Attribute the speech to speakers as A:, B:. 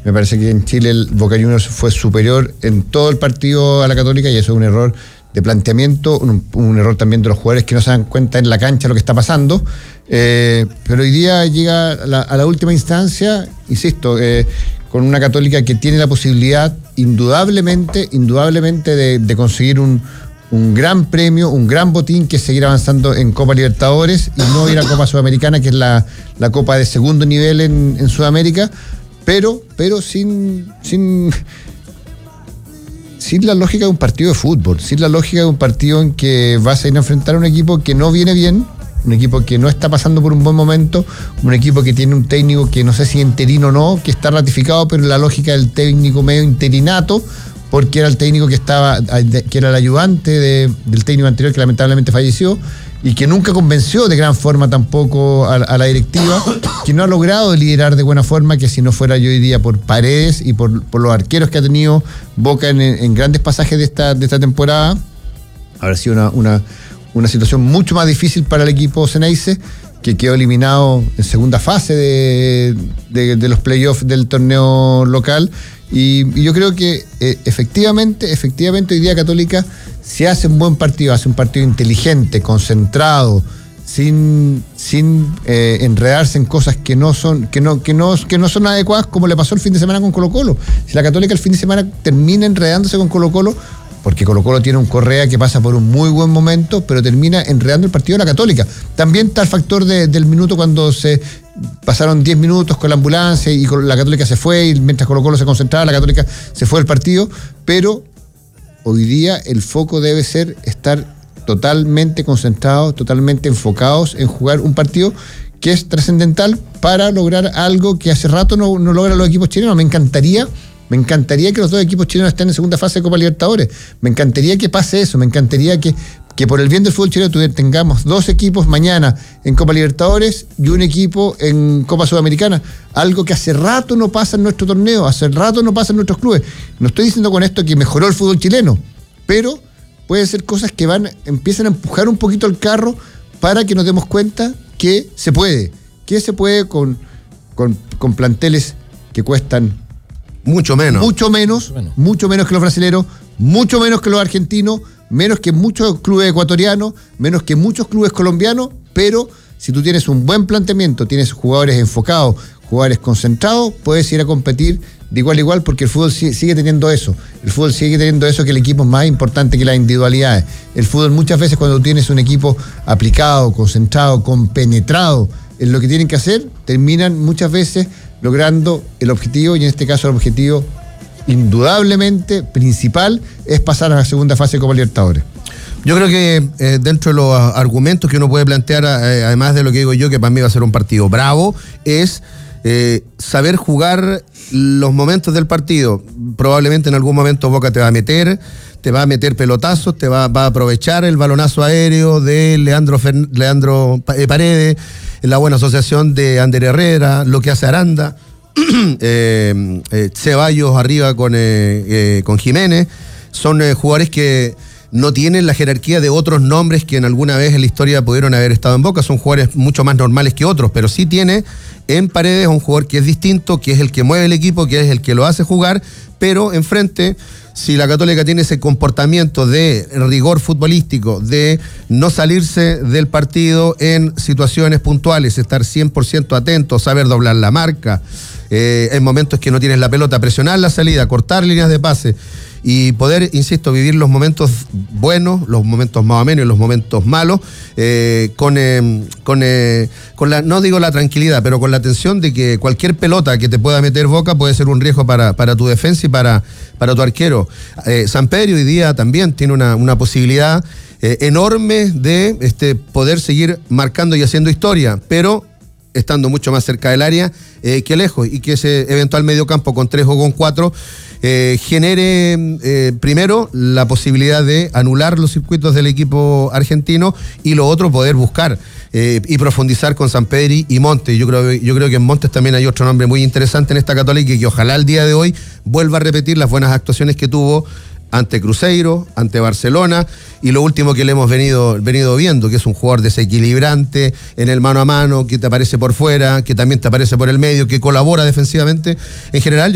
A: Me parece que en Chile el Boca Juniors fue superior en todo el partido a la Católica y eso es un error de planteamiento, un error también de los jugadores que no se dan cuenta en la cancha lo que está pasando. Pero hoy día llega a la última instancia, insisto, con una Católica que tiene la posibilidad indudablemente de conseguir un gran premio, un gran botín, que es seguir avanzando en Copa Libertadores y no ir a Copa Sudamericana, que es la copa de segundo nivel en Sudamérica, pero sin la lógica de un partido de fútbol, sin la lógica de un partido en que vas a ir a enfrentar a un equipo que no viene bien, un equipo que no está pasando por un buen momento, un equipo que tiene un técnico que no sé si interino o no, que está ratificado, pero la lógica del técnico medio interinato, porque era el técnico que era el ayudante del técnico anterior que lamentablemente falleció y que nunca convenció de gran forma tampoco a la directiva, que no ha logrado liderar de buena forma, que si no fuera yo hoy día por Paredes y por los arqueros que ha tenido Boca en grandes pasajes de esta temporada, habrá sido una situación mucho más difícil para el equipo Ceneice, que quedó eliminado en segunda fase de los playoffs del torneo local. Y yo creo que efectivamente hoy día Católica, si hace un buen partido, hace un partido inteligente, concentrado, sin enredarse en cosas que no son adecuadas, como le pasó el fin de semana con Colo-Colo. Si la Católica el fin de semana termina enredándose con Colo-Colo, porque Colo-Colo tiene un Correa que pasa por un muy buen momento, pero termina enredando el partido de la Católica. También está el factor del minuto cuando se pasaron 10 minutos con la ambulancia y la Católica se fue, y mientras Colo-Colo se concentraba, la Católica se fue del partido, pero hoy día el foco debe ser estar totalmente concentrados, totalmente enfocados en jugar un partido que es trascendental para lograr algo que hace rato no logran los equipos chilenos. Me encantaría que los dos equipos chilenos estén en segunda fase de Copa Libertadores. Me encantaría que pase eso. Me encantaría que por el bien del fútbol chileno tengamos dos equipos mañana en Copa Libertadores y un equipo en Copa Sudamericana. Algo que hace rato no pasa en nuestro torneo, hace rato no pasa en nuestros clubes. No estoy diciendo con esto que mejoró el fútbol chileno, pero puede ser cosas que empiezan a empujar un poquito el carro para que nos demos cuenta que se puede con planteles que cuestan mucho menos que los brasileros, mucho menos que los argentinos, menos que muchos clubes ecuatorianos, menos que muchos clubes colombianos, pero si tú tienes un buen planteamiento, tienes jugadores enfocados, jugadores concentrados, puedes ir a competir de igual a igual, porque el fútbol sigue teniendo eso. El fútbol sigue teniendo eso, que el equipo es más importante que las individualidades. El fútbol muchas veces, cuando tienes un equipo aplicado, concentrado, compenetrado en lo que tienen que hacer, terminan muchas veces logrando el objetivo, y en este caso el objetivo indudablemente principal es pasar a la segunda fase de Copa Libertadores.
B: Yo creo que dentro de los argumentos que uno puede plantear, además de lo que digo yo, que para mí va a ser un partido bravo, es saber jugar los momentos del partido. Probablemente en algún momento Boca te va a meter pelotazos, va a aprovechar el balonazo aéreo de Leandro Paredes, la buena asociación de Ander Herrera, lo que hace Aranda, Ceballos arriba con Jiménez. Son jugadores que no tienen la jerarquía de otros nombres que en alguna vez en la historia pudieron haber estado en Boca. Son jugadores mucho más normales que otros, pero sí tiene en Paredes un jugador que es distinto, que es el que mueve el equipo, que es el que lo hace jugar, pero enfrente, si la Católica tiene ese comportamiento de rigor futbolístico, de no salirse del partido en situaciones puntuales, estar 100% atento, saber doblar la marca, en momentos que no tienes la pelota, presionar la salida, cortar líneas de pase y poder, insisto, vivir los momentos buenos, los momentos más o menos y los momentos malos, con la, no digo la tranquilidad, pero con la atención de que cualquier pelota que te pueda meter Boca puede ser un riesgo para tu defensa y para tu arquero. Sampedri hoy día también tiene una posibilidad enorme de poder seguir marcando y haciendo historia, pero estando mucho más cerca del área que lejos, y que ese eventual mediocampo con 3 o con 4 genere primero la posibilidad de anular los circuitos del equipo argentino, y lo otro, poder buscar y profundizar con Sampedri y Montes. Yo creo que en Montes también hay otro nombre muy interesante en esta Católica, y que ojalá el día de hoy vuelva a repetir las buenas actuaciones que tuvo ante Cruzeiro, ante Barcelona, y lo último que le hemos venido viendo, que es un jugador desequilibrante en el mano a mano, que te aparece por fuera, que también te aparece por el medio, que colabora defensivamente. En general,